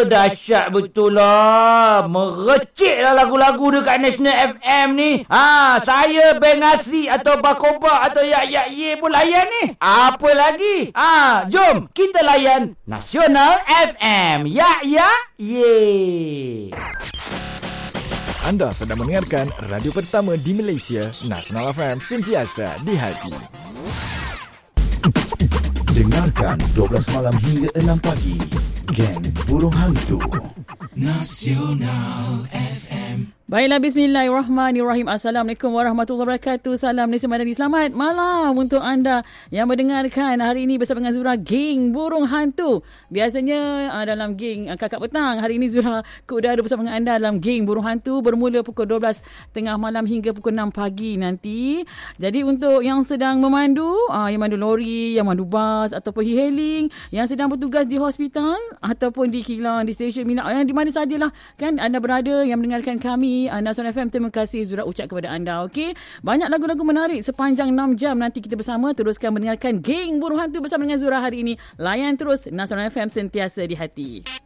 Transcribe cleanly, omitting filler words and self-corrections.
dahsyat betul lah. Merecik lah lagu-lagu dekat National FM ni. Saya Beng Asri atau Bakoba atau Yak Ye pun layan ni. Apa lagi? Jom kita layan Nasional FM. Yak Ye. Anda sedang mendengarkan radio pertama di Malaysia, Nasional FM, sentiasa di hati. Dengarkan 12 malam hingga 6 pagi. Geng Burung Hantu Nasional FM. Baiklah, bismillahirrahmanirrahim. Assalamualaikum warahmatullahi wabarakatuh. Salam Malaysia Madani. Selamat malam untuk anda yang mendengarkan hari ini bersama dengan Zura, Geng Burung Hantu. Biasanya dalam Geng Kakak Petang, hari ini Zura udara bersama dengan anda dalam Geng Burung Hantu bermula pukul 12 tengah malam hingga pukul 6 pagi nanti. Jadi untuk yang sedang memandu, yang mandu lori, yang mandu bas ataupun e-hailing, yang sedang bertugas di hospital ataupun di kilang, di stesen minyak, yang di mana sajalah kan anda berada yang mendengarkan kami Nasional FM, terima kasih Zura ucap kepada anda. Okey, banyak lagu-lagu menarik sepanjang 6 jam nanti kita bersama teruskan mendengarkan Geng Burung Hantu bersama dengan Zura hari ini. Layan terus Nasional FM, sentiasa di hati.